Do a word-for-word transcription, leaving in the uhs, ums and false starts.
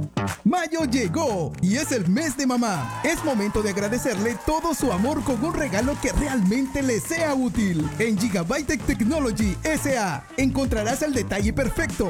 Mayo llegó y es el mes de mamá. Es momento de agradecerle todo su amor con un regalo que realmente le sea útil. En Gigabyte Technology S A encontrarás el detalle perfecto